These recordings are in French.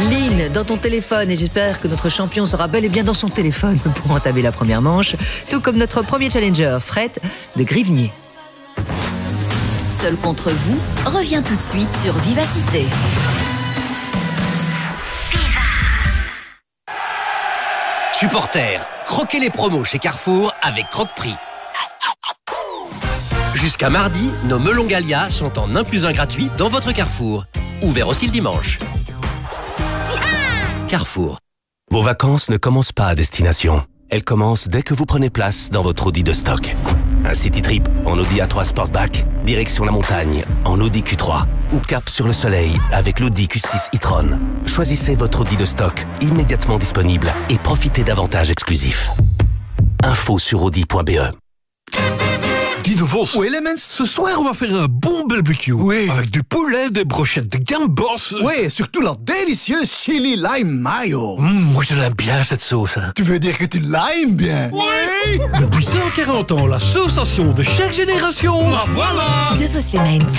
Lynn, dans ton téléphone, et j'espère que notre champion sera bel et bien dans son téléphone pour entamer la première manche, tout comme notre premier challenger, Fred de Grivnier. Seul contre vous revient tout de suite sur Vivacité. Supporters, croquez les promos chez Carrefour avec Croque-Prix. Jusqu'à mardi, nos melons Gallia sont en 1+1 gratuit dans votre Carrefour. Ouvert aussi le dimanche. Carrefour. Vos vacances ne commencent pas à destination. Elles commencent dès que vous prenez place dans votre Audi de stock. Un city trip en Audi A3 Sportback, direction la montagne en Audi Q3 ou cap sur le soleil avec l'Audi Q6 e-tron. Choisissez votre Audi de stock immédiatement disponible et profitez d'avantages exclusifs. Info sur audi.be. Guy de Vos. Oui, les mens. Ce soir, on va faire un bon barbecue. Oui. Avec du poulet, des brochettes de gambas. Oui, et surtout leur délicieux chili lime mayo. Moi, je l'aime bien, cette sauce. Hein. Tu veux dire que tu l'aimes bien? Oui. Depuis 140 ans, la sensation de chaque génération. Ah, voilà. De Vos Lemens.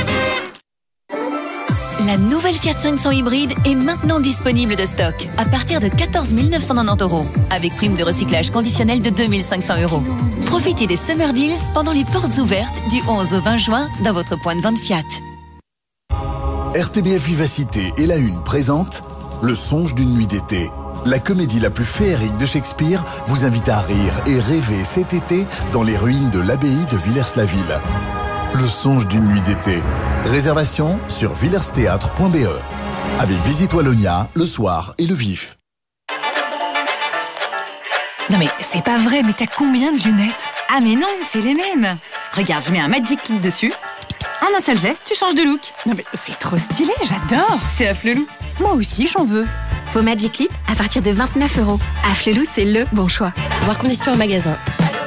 La nouvelle Fiat 500 hybride est maintenant disponible de stock à partir de 14 990 €, avec prime de recyclage conditionnelle de 2 500 €. Profitez des Summer Deals pendant les portes ouvertes du 11 au 20 juin dans votre point de vente Fiat. RTBF Vivacité et La Une présente Le songe d'une nuit d'été. La comédie la plus féerique de Shakespeare vous invite à rire et rêver cet été dans les ruines de l'abbaye de Villers-la-Ville. Le songe d'une nuit d'été. Réservation sur villersthéâtre.be. Avec Visite Wallonia, le soir et le vif. Non mais c'est pas vrai, mais t'as combien de lunettes? Ah mais non, c'est les mêmes. Regarde, je mets un Magic Clip dessus. En un seul geste, tu changes de look. Non mais c'est trop stylé, j'adore. C'est Afflelou. Moi aussi, j'en veux. Vos Magic Clip à partir de 29 €. Afflelou, c'est le bon choix. Voir conditions en magasin.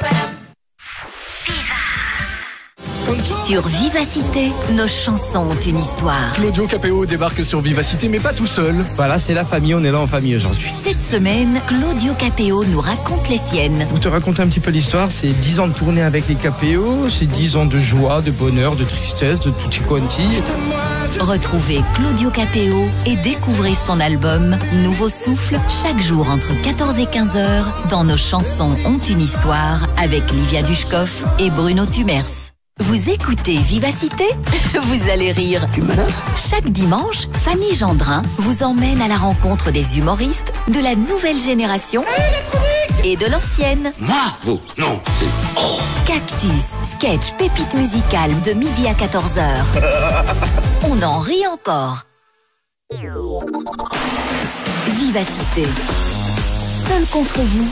Sur Vivacité, nos chansons ont une histoire. Claudio Capéo débarque sur Vivacité, mais pas tout seul. Voilà, c'est la famille, on est là en famille aujourd'hui. Cette semaine, Claudio Capéo nous raconte les siennes. Pour te raconter un petit peu l'histoire, c'est 10 ans de tournée avec les Capéo, c'est 10 ans de joie, de bonheur, de tristesse, de tutti quanti. Retrouvez Claudio Capéo et découvrez son album Nouveau Souffle chaque jour entre 14 et 15 h dans Nos chansons ont une histoire avec Livia Dushkov et Bruno Tumers. Vous écoutez Vivacité? Vous allez rire. Tu menaces? Chaque dimanche, Fanny Gendrin vous emmène à la rencontre des humoristes de la nouvelle génération et de l'ancienne. Moi? Vous? Non, c'est... Oh. Cactus, sketch, pépite musicale de midi à 14 h. On en rit encore. Vivacité. Seul contre vous.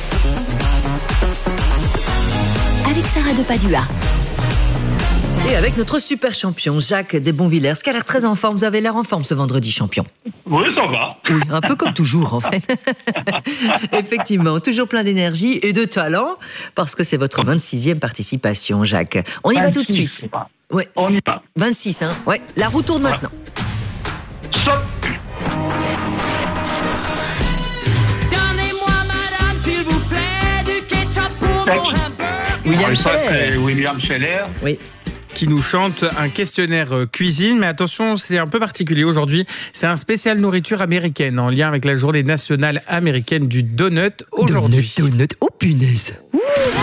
Avec Sarah de Padua. Et avec notre super champion, Jacques Desbonvillers, qui a l'air très en forme. Vous avez l'air en forme ce vendredi, champion. Oui, ça va. Oui, un peu comme toujours, en fait. Effectivement, toujours plein d'énergie et de talent, parce que c'est votre 26e participation, Jacques. On y va tout de suite. Ouais. On y va. 26, hein. Ouais, la roue tourne maintenant. Stop. Donnez-moi, madame, s'il vous plaît, du ketchup pour mon hamburger. William Scheller. Oui. Qui nous chante un questionnaire cuisine. Mais attention, c'est un peu particulier aujourd'hui. C'est un spécial nourriture américaine en lien avec la journée nationale américaine du donut aujourd'hui. Donut, oh punaise. Ouh,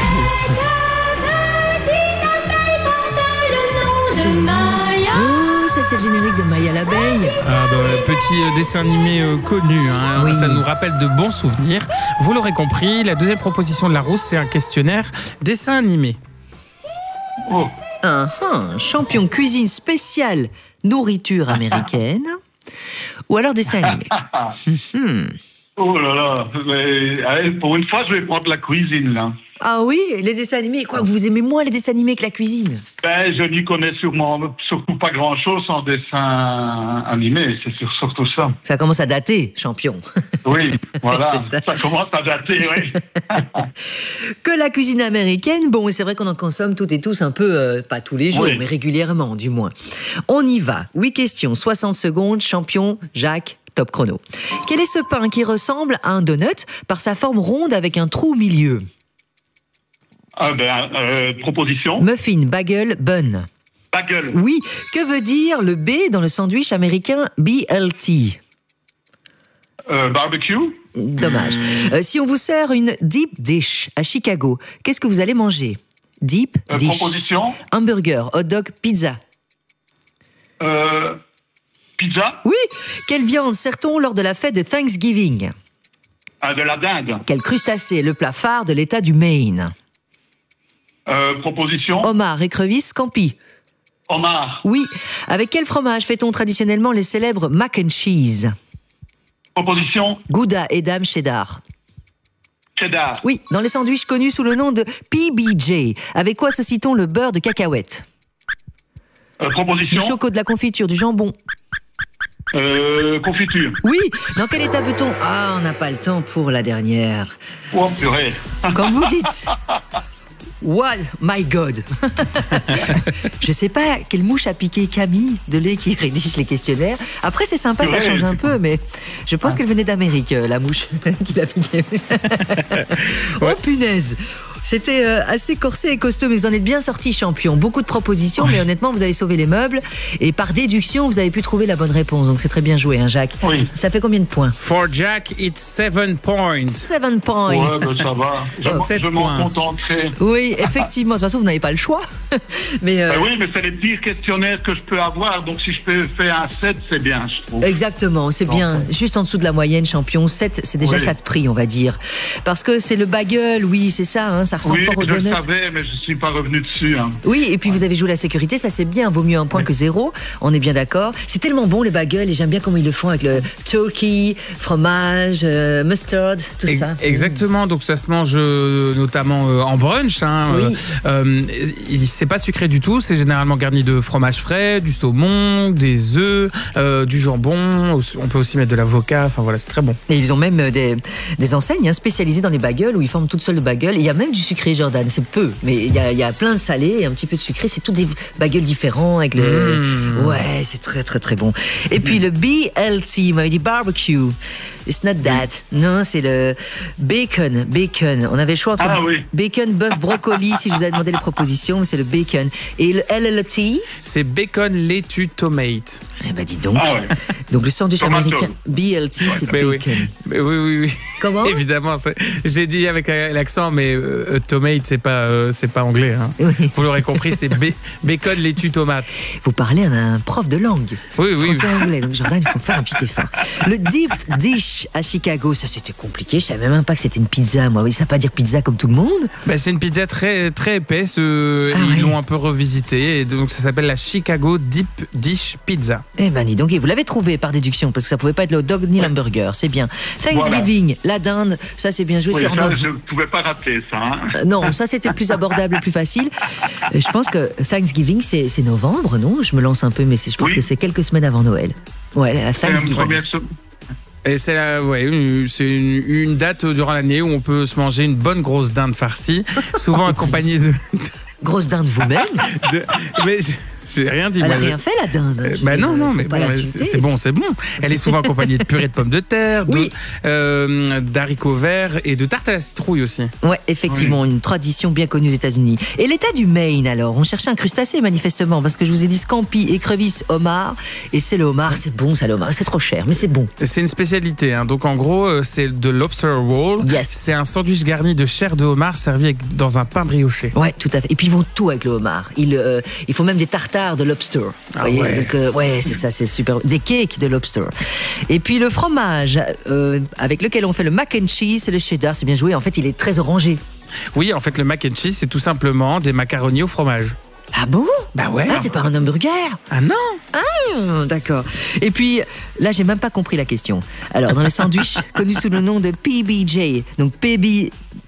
oh, ça c'est le générique de Maya l'abeille. Ah bah, petit dessin animé connu, hein. Oui. Ça nous rappelle de bons souvenirs. Vous l'aurez compris, la deuxième proposition de la rousse, c'est un questionnaire dessin animé. Oh. Champion cuisine spéciale nourriture américaine ou alors dessin animé. Oh là là, mais, pour une fois je vais prendre la cuisine là. Ah oui, les dessins animés, quoi, vous aimez moins les dessins animés que la cuisine? Je n'y connais surtout pas grand chose en dessin animé, c'est surtout ça. Ça commence à dater, champion. Oui, voilà, ça commence à dater, oui. Que la cuisine américaine, bon, c'est vrai qu'on en consomme toutes et tous un peu, pas tous les jours, oui, mais régulièrement du moins. On y va, 8 questions, 60 secondes, champion, Jacques, top chrono. Quel est ce pain qui ressemble à un donut par sa forme ronde avec un trou au milieu? Proposition. Muffin, bagel, bun. Bagel. Oui. Que veut dire le B dans le sandwich américain BLT? Barbecue. Dommage. Si on vous sert une deep dish à Chicago, qu'est-ce que vous allez manger? Deep dish. Proposition. Hamburger, hot dog, pizza. Pizza. Oui. Quelle viande sert-on lors de la fête de Thanksgiving? De la dinde. Quel crustacé est le plat phare de l'État du Maine? Proposition. Homard, écrevisse, scampi. Homard. Oui. Avec quel fromage fait-on traditionnellement les célèbres mac and cheese? Proposition. Gouda, Edam, cheddar. Cheddar. Oui. Dans les sandwichs connus sous le nom de PBJ, avec quoi associe-t-on le beurre de cacahuète? Proposition. Du chocolat, de la confiture, du jambon. Confiture. Oui. Dans quel état peut-on... Ah, on n'a pas le temps pour la dernière. Oh, purée. Comme vous dites. What? My God. Je sais pas quelle mouche a piqué Camille Delay qui rédige les questionnaires. Après, c'est sympa, ça change un peu, mais je pense qu'elle venait d'Amérique, la mouche qui l'a piqué. Oh, punaise. C'était assez corsé et costaud, mais vous en êtes bien sorti champion. Beaucoup de propositions, mais honnêtement, vous avez sauvé les meubles. Et par déduction, vous avez pu trouver la bonne réponse. Donc c'est très bien joué, hein, Jacques. Oui. Ça fait combien de points? For Jack, it's 7 points. 7 points. Ouais, ça va. Je m'en contenterai. Oui, effectivement. De toute façon, vous n'avez pas le choix. Mais oui, mais c'est les pires questionnaires que je peux avoir. Donc si je peux faire un 7, c'est bien, je trouve. Exactement, c'est bien. Juste en dessous de la moyenne, champion. 7, c'est déjà ça de prix, on va dire. Parce que c'est le bagel, oui, c'est ça, hein, ça ressemble fort au donut. Oui, je le savais, mais je ne suis pas revenu dessus. Hein. Oui, et puis vous avez joué la sécurité, ça c'est bien. Vaut mieux un point que 0, on est bien d'accord. C'est tellement bon les bagels et j'aime bien comment ils le font avec le turkey, fromage, mustard, tout ça. Exactement, donc ça se mange notamment en brunch. Hein, c'est pas sucré du tout, c'est généralement garni de fromage frais, du saumon, des œufs, du jambon. On peut aussi mettre de l'avocat, enfin voilà, c'est très bon. Et ils ont même des enseignes spécialisées dans les bagels où ils forment toutes seules de bagels. Et il y a même du sucré, Jordan, c'est peu, mais il y a plein de salé et un petit peu de sucré. C'est tous des bagels différents avec le. Ouais, c'est très très très bon. Et puis le BLT, vous m'avez dit barbecue. It's not that. Non, c'est le bacon. Bacon. On avait le choix entre bacon, bœuf, brocoli, si je vous avais demandé les propositions, mais c'est le bacon. Et le LLT? C'est bacon, laitue, tomate. Eh ben dis donc. Donc le sandwich américain BLT, c'est bacon. Mais oui. Comment? Évidemment, j'ai dit avec l'accent, mais tomate, c'est pas anglais. Hein. Vous l'aurez compris, c'est bacon, laitue, tomate. Vous parlez à un prof de langue. Oui. Français anglais. Donc Jordan, il faut faire un petit effort. Le deep dish à Chicago, ça c'était compliqué. Je savais même pas que c'était une pizza. Moi, ça veut pas dire pizza comme tout le monde. Ben, c'est une pizza très très épaisse. Ils l'ont un peu revisité et donc ça s'appelle la Chicago Deep Dish Pizza. Eh ben dis donc, et vous l'avez trouvé par déduction parce que ça pouvait pas être le hot dog ni l'hamburger. C'est bien. Thanksgiving, la dinde, ça c'est bien joué. Oui, ça, je ne pouvais pas rater ça. Hein. Non, ça c'était le plus abordable, le plus facile. Je pense que Thanksgiving c'est novembre, non? Je me lance un peu, mais je pense que c'est quelques semaines avant Noël. Ouais, la Thanksgiving. Et c'est une date durant l'année où on peut se manger une bonne grosse dinde farcie, souvent accompagnée de... Grosse dinde vous-même? Mais j'ai rien dit. Elle n'a rien fait, la dinde. Non, mais bon, c'est bon. Elle est souvent accompagnée de purée de pommes de terre, d'haricots verts et de tarte à la citrouille aussi. Ouais, effectivement, une tradition bien connue aux États-Unis. Et l'État du Maine, alors, on cherchait un crustacé manifestement, parce que je vous ai dit scampi, écrevisse, homard, et c'est le homard, c'est bon ça le homard, c'est trop cher, mais c'est bon. C'est une spécialité, hein. Donc en gros, c'est de lobster roll. Yes. C'est un sandwich garni de chair de homard servi dans un pain brioché. Ouais, tout à fait. Et puis ils vont tout avec le homard. Il faut même des tartares de lobster. Donc, c'est ça, c'est super. Des cakes de lobster. Et puis le fromage avec lequel on fait le mac and cheese, c'est le cheddar, c'est bien joué. En fait, il est très orangé. Oui, en fait, le mac and cheese, c'est tout simplement des macaronis au fromage. Ah bon? Bah ouais. Ah, c'est pas un hamburger? Ah non? Ah, d'accord. Et puis, là, j'ai même pas compris la question. Alors, dans les sandwichs connus sous le nom de PBJ, donc PBJ,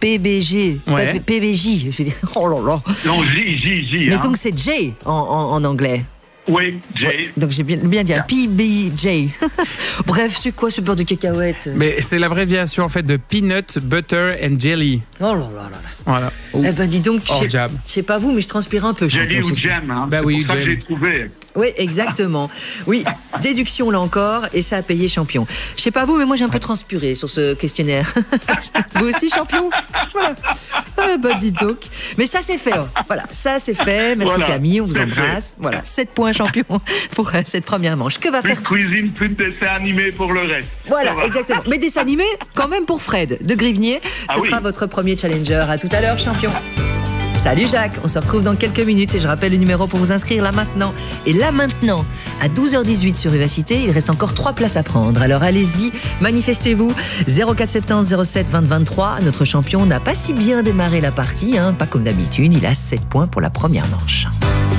PBJ, oh là là. Non, J. Mais donc c'est J en anglais. Oui, J. Donc j'ai bien dit PBJ. Bref, c'est quoi ce beurre de cacahuète? Mais c'est l'abréviation en fait de peanut, butter and jelly. Oh là là là. Voilà. Eh ben dis donc, je sais pas vous, mais je transpire un peu. Jelly ou jam, hein. Bah oui, c'est pour ça que j'ai trouvé. Oui, exactement. Oui, déduction là encore, et ça a payé champion. Je sais pas vous, mais moi j'ai un peu transpiré sur ce questionnaire. Vous aussi, champion? Voilà. Ah, bah dis donc. Mais ça c'est fait. Voilà, ça c'est fait. Merci voilà, Camille, on vous embrasse. Fait. Voilà, 7 points champion pour cette première manche. Que va plus faire de cuisine, plus de dessin animé pour le reste. Voilà, exactement. Mais dessin animé quand même pour Fred de Grivnier. Ce sera votre premier challenger. À tout à l'heure, champion. Salut Jacques, on se retrouve dans quelques minutes et je rappelle le numéro pour vous inscrire là maintenant. Et là maintenant, à 12h18 sur Vivacité, il reste encore 3 places à prendre. Alors allez-y, manifestez-vous. 0470 07 20 23. Notre champion n'a pas si bien démarré la partie, pas comme d'habitude. Il a 7 points pour la première manche.